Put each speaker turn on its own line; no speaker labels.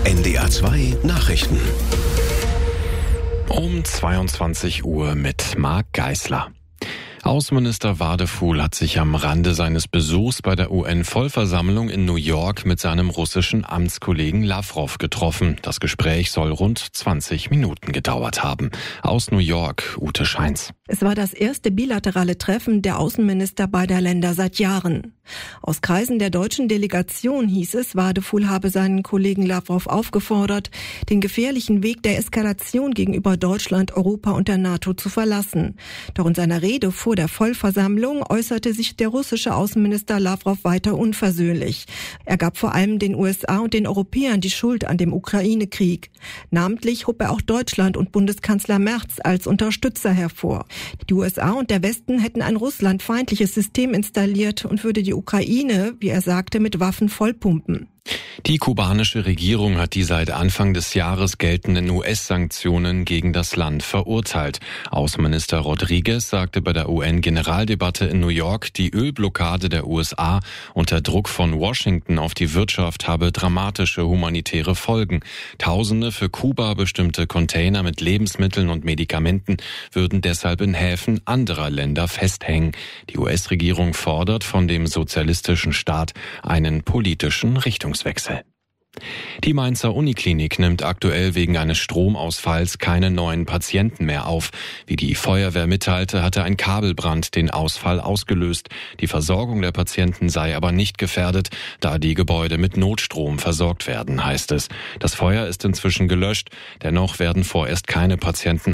NDR 2 Nachrichten.
Um 22 Uhr mit Marc Geisler. Außenminister Wadephul hat sich am Rande seines Besuchs bei der UN-Vollversammlung in New York mit seinem russischen Amtskollegen Lavrov getroffen. Das Gespräch soll rund 20 Minuten gedauert haben. Aus New York, Ute Scheins.
Es war das erste bilaterale Treffen der Außenminister beider Länder seit Jahren. Aus Kreisen der deutschen Delegation hieß es, Wadephul habe seinen Kollegen Lavrov aufgefordert, den gefährlichen Weg der Eskalation gegenüber Deutschland, Europa und der NATO zu verlassen. Doch in seiner Rede vor der Vollversammlung äußerte sich der russische Außenminister Lavrov weiter unversöhnlich. Er gab vor allem den USA und den Europäern die Schuld an dem Ukraine-Krieg. Namentlich hob er auch Deutschland und Bundeskanzler Merz als Unterstützer hervor. Die USA und der Westen hätten ein russlandfeindliches System installiert und würde die Ukraine, wie er sagte, mit Waffen vollpumpen.
Die kubanische Regierung hat die seit Anfang des Jahres geltenden US-Sanktionen gegen das Land verurteilt. Außenminister Rodriguez sagte bei der UN-Generaldebatte in New York, die Ölblockade der USA unter Druck von Washington auf die Wirtschaft habe dramatische humanitäre Folgen. Tausende für Kuba bestimmte Container mit Lebensmitteln und Medikamenten würden deshalb in Häfen anderer Länder festhängen. Die US-Regierung fordert von dem sozialistischen Staat einen politischen Richtungswechsel. Die Mainzer Uniklinik nimmt aktuell wegen eines Stromausfalls keine neuen Patienten mehr auf. Wie die Feuerwehr mitteilte, hatte ein Kabelbrand den Ausfall ausgelöst. Die Versorgung der Patienten sei aber nicht gefährdet, da die Gebäude mit Notstrom versorgt werden, heißt es. Das Feuer ist inzwischen gelöscht, dennoch werden vorerst keine Patienten